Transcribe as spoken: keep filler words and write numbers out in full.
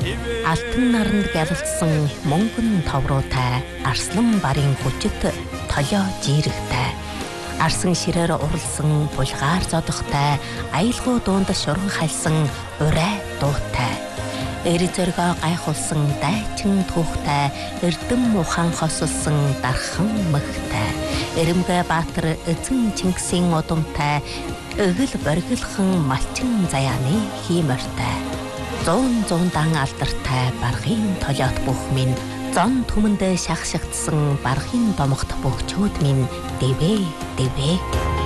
Алтан наранд гялалцсан мөнгөн товруутай, арслан барын хүчит толио жиирэгтэй. Арсан ширээр уралсан булгаар зодохтай, аялгуу дуунд шуран хальсан урай дуутай. Эр зөргөө гайхуулсан дайчин түүхтэй, эрдэм ухаан хосолсон дархан мөхтэй. Эрэмгэ баатар эзэн Чингисийн удамтай, эгэл боргилхан малчин заяаны хиймортай. Зуун зуундан алдартай баргын толиот бүх минь, зон түмэндээ шахшигдсан баргын домогт бөхчүүд минь дэвэ дэвэ.